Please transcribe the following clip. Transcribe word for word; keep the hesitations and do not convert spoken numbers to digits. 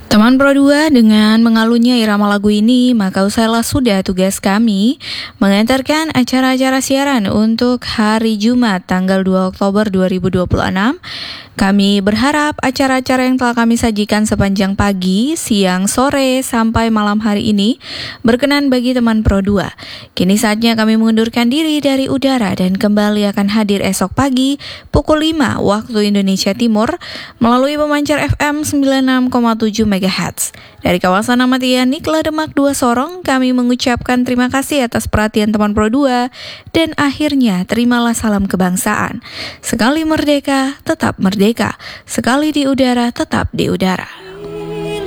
Teman Pro dua dengan mengalunnya irama lagu ini, maka usailah sudah tugas kami mengantarkan acara-acara siaran untuk hari Jumat tanggal dua Oktober dua ribu dua puluh enam. Kami berharap acara-acara yang telah kami sajikan sepanjang pagi, siang, sore, sampai malam hari ini berkenan bagi teman Pro dua. Kini saatnya kami mengundurkan diri dari udara dan kembali akan hadir esok pagi pukul lima waktu Indonesia Timur melalui pemancar F M sembilan puluh enam koma tujuh megahertz. Dari kawasan Ahmad Yani, Nikla Demak dua Sorong, kami mengucapkan terima kasih atas perhatian teman Pro dua dan akhirnya terimalah salam kebangsaan. Sekali merdeka, tetap merdeka. Sekali di udara, tetap di udara.